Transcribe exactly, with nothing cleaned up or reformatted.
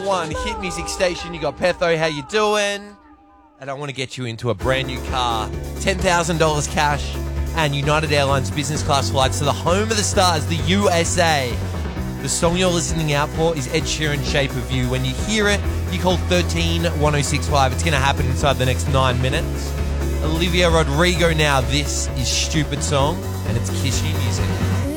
one hit music station. You got Petho, how you doing? And I want to get you into a brand new car, ten thousand dollars cash, and United Airlines business class flights to the home of the stars, the U S A. The song you're listening out for is Ed Sheeran's Shape of You. When you hear it, you call thirteen one oh six five. It's going to happen inside the next nine minutes. Olivia Rodrigo now. This is Stupid Song, and it's Kiss You Music.